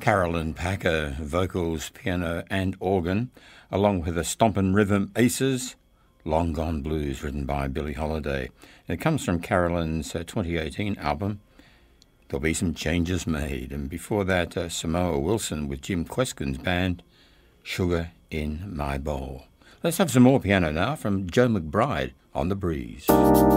Carolyn Packer, vocals, piano and organ, along with the Stompin' Rhythm Aces, Long Gone Blues, written by Billie Holiday. And it comes from Carolyn's 2018 album, There'll Be Some Changes Made. And before that, Samoa Wilson with Jim Kweskin's band, Sugar in My Bowl. Let's have some more piano now from Joe McBride on The Breeze.